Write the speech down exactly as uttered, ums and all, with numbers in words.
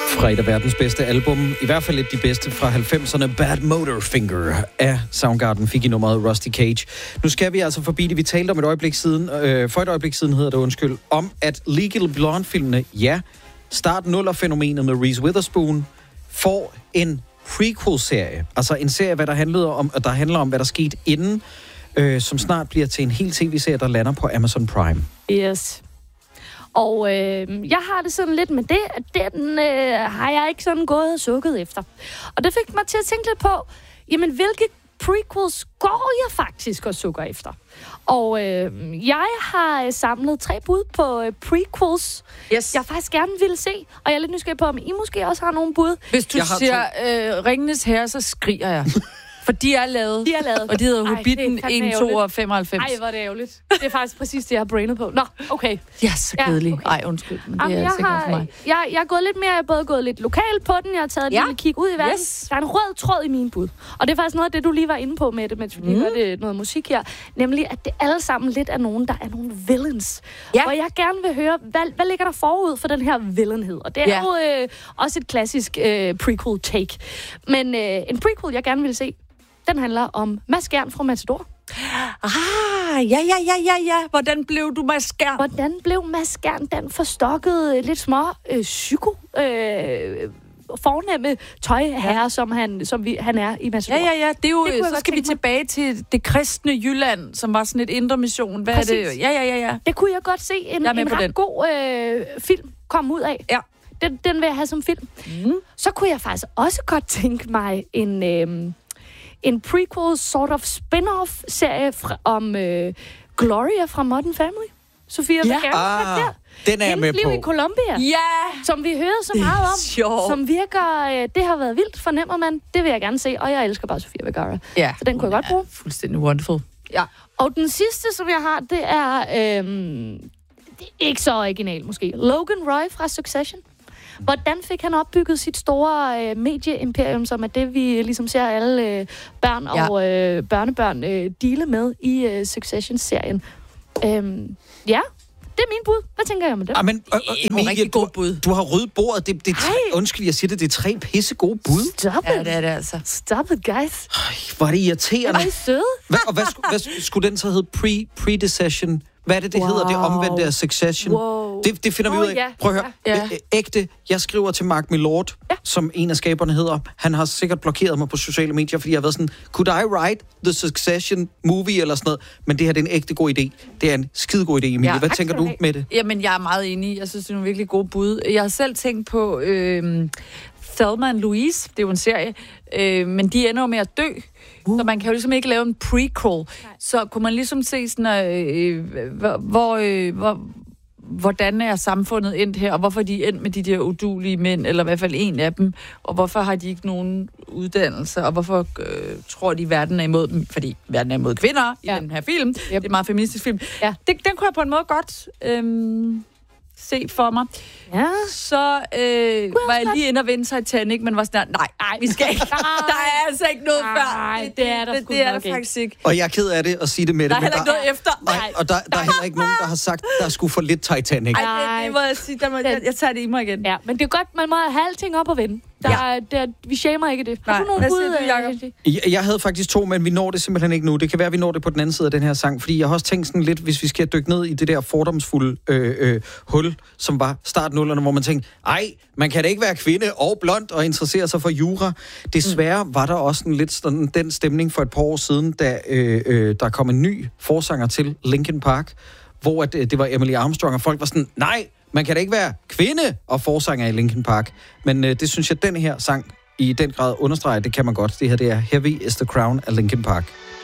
Fra et af verdens bedste album, i hvert fald et af de bedste fra halvfemserne, Bad Motorfinger af Soundgarden, fik i nummeret Rusty Cage. Nu skal vi altså forbi det, vi talte om et øjeblik siden, øh, for et øjeblik siden hedder det undskyld, om at Legally Blonde-filmene, ja, start nuller-fænomenet med Reese Witherspoon, får en prequel-serie. Altså en serie, hvad der, handlede om, der handler om, hvad der skete inden, øh, som snart bliver til en hel tv-serie, der lander på Amazon Prime. Yes. Og øh, jeg har det sådan lidt med det, at den øh, har jeg ikke sådan gået og sukket efter. Og det fik mig til at tænke lidt på, jamen hvilke prequels går jeg faktisk og sukker efter? Og øh, jeg har samlet tre bud på øh, prequels, yes. jeg faktisk gerne ville se. Og jeg er lidt nysgerrig på, om I måske også har nogle bud. Hvis du siger øh, Ringenes Herre, så skriger jeg. For de er lavet. De er lavet. Og de hedder Hobbiten en, to og femoghalvfems. Ej, hvor er det ærgerligt. Det er faktisk præcis det, jeg har brainet på. Nå, okay. Ja, så kedeligt. Ja, okay. Ej, undskyld, men det Jamen, er jeg sikkert har, for mig. Jeg, jeg er gået lidt mere, jeg har både gået lidt lokalt på den, jeg har taget et ja. lille kig ud i verden. Yes. Der er en rød tråd i min bud. Og det er faktisk noget af det, du lige var inde på med det, mens vi lige mm. hørte noget musik her. Nemlig, at det alle sammen lidt er nogen, der er nogle villains. Ja. Og jeg gerne vil høre, hvad, hvad ligger der forud for den her villainhed? Og det er ja. jo øh, også et klassisk øh, prequel-take. Men øh, en prequel, jeg gerne vil se, den handler om Mads Skjern fra Matador. Ah, ja, ja, ja, ja, ja. Hvordan blev du Mads Skjern? Hvordan blev Mads Skjern den forstokkede, lidt små, øh, psyko, øh, fornemme tøjherre, ja. som, han, som vi, han er i Matador. Ja, ja, ja. Det er jo, det så skal vi tilbage til det kristne Jylland, som var sådan et indre mission. Hvad Præcis. er det? Ja, ja, ja, ja. Det kunne jeg godt se en, en ret den. god øh, film komme ud af. Ja. Den, den vil jeg have som film. Mm. Så kunne jeg faktisk også godt tænke mig en... Øh, en prequel, sort of spin-off-serie fra, om øh, Gloria fra Modern Family. Sofia ja. Vergara. Ah, den er jeg med liv på. i Colombia. Ja! Som vi hører så meget om. Sjov. Som virker... Øh, det har været vildt, fornemmer man. Det vil jeg gerne se, og jeg elsker bare Sofia Vergara. Ja. Så den kunne jeg godt bruge. Fuldstændig wonderful. Ja. Og den sidste, som jeg har, det er... Øh, det er ikke så original, måske. Logan Roy fra Succession. Hvordan fik han opbygget sit store øh, medieimperium, som er det, vi ligesom ser alle øh, børn ja. og øh, børnebørn øh, deale med i øh, Succession-serien? Øhm, ja, det er min bud. Hvad tænker jeg om det? Ah, men, øh, øh, Emilie, du, bud. du har ryddet bordet. Det, det er tre, undskyld, jeg siger det, det er tre pisse gode bud. Stop it. Ja, det er det altså. Stop it, guys. Øj, hvor er det irriterende. Hvor er I søde? Hvad, og hvad, skulle, hvad skulle den så hedde? Pre, predecession? Hvad er det, det wow. hedder? Det omvendte af Succession? Wow. Det, det finder vi oh, ud af. Ja. Prøv at høre. Ja. Æ, ægte. Jeg skriver til Mark Milord, ja. som en af skaberne hedder. Han har sikkert blokeret mig på sociale medier, fordi jeg har været sådan, could I write the Succession movie eller sådan noget? Men det her det er en ægte god idé. Det er en skide god idé, Emilie. Ja, Hvad tænker du med det? Jamen, jeg er meget enig. Jeg synes, det er nogle virkelig gode bud. Jeg har selv tænkt på øh, Thelma and Louise. Det er jo en serie. Øh, men de ender jo med at dø. Uh. Så man kan jo ligesom ikke lave en prequel. Nej. Så kunne man ligesom se sådan, øh, hvor, øh, hvor, hvordan er samfundet endt her, og hvorfor er de endt med de der udulige mænd, eller i hvert fald en af dem, og hvorfor har de ikke nogen uddannelse, og hvorfor øh, tror de, verden er imod dem, fordi verden er imod kvinder ja. i den her film. Yep. Det er en meget feministisk film. Ja. Det, den kunne jeg på en måde godt øh, se for mig. Ja. Så øh, var jeg lige inde og vinde Titanic, men var sådan, nej, nej, vi skal ikke. Der er altså ikke noget nej, før. Nej, det er der det, sgu det er nok der faktisk ikke. Og jeg er ked af det at sige det med det. Der er heller ikke noget efter. Nej, og der, der er heller ikke nogen, der har sagt, der skulle for lidt Titanic. Ej, det, det må jeg sige. Der må, jeg, jeg tager det i mig igen. Ja, men det er godt, man må have alting op og vende. Der, ja. der, vi shamer ikke det. Har Nej, du nogle bud, du, Jacob? Jeg, jeg havde faktisk to, men vi når det simpelthen ikke nu. Det kan være, at vi når det på den anden side af den her sang, fordi jeg har også tænkt sådan lidt, hvis vi skal dykke ned i det der fordomsfulde øh, øh, hul, som var startnullerne, hvor man tænkte, ej, man kan da ikke være kvinde og blond og interessere sig for jura. Desværre var der også en lidt sådan, den stemning for et par år siden, da øh, øh, der kom en ny forsanger til Linkin Park, hvor at, øh, det var Emily Armstrong, og folk var sådan, nej, man kan da ikke være kvinde og forsanger i Linkin Park. Men øh, det synes jeg, den her sang i den grad understreger, det kan man godt. Det her, det er Heavy is the Crown af Linkin Park.